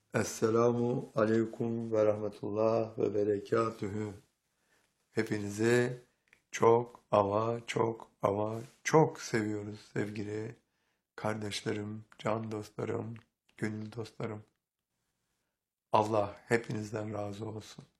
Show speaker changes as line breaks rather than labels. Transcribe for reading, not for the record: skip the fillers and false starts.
Esselamu aleyküm ve rahmetullah ve berekatühü. Hepinizi çok seviyoruz sevgili kardeşlerim, can dostlarım, gönül dostlarım. Allah hepinizden razı olsun.